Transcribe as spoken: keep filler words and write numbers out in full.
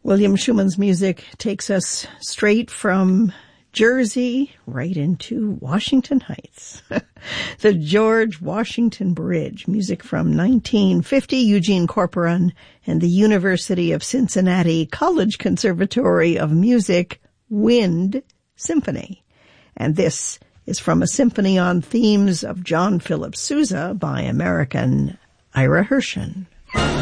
William Schumann's music takes us straight from Jersey right into Washington Heights. The George Washington Bridge, music from nineteen fifty, Eugene Corporon and the University of Cincinnati College Conservatory of Music Wind Symphony. And this is from a symphony on themes of John Philip Sousa by American Ira Hershen.